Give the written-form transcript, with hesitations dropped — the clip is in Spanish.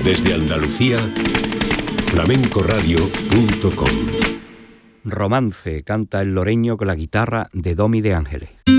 Desde Andalucía, flamencoradio.com. Romance, canta el loreño con la guitarra de Domi de Ángeles.